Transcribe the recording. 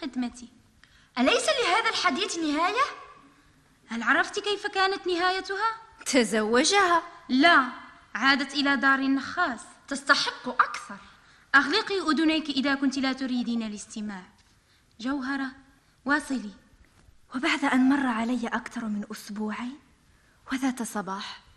خدمتي. أليس لهذا الحديث نهاية؟ هل عرفت كيف كانت نهايتها؟ تزوجها. لا، عادت إلى دار النخاس. تستحق أكثر. أغلقي أذنيك إذا كنت لا تريدين الاستماع. جوهرة، واصلي. وبعد أن مر علي أكثر من أسبوعين، وذات صباح